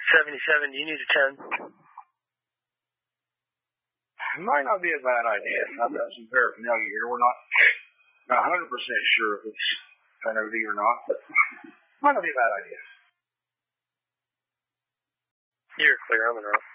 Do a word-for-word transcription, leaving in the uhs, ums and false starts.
seventy-seven, do you need a ten? It might not be a bad idea. I've got some paraphernalia here. We're not not one hundred percent sure if it's an O D or not, but it might not be a bad idea. You're clear, I'm in rough.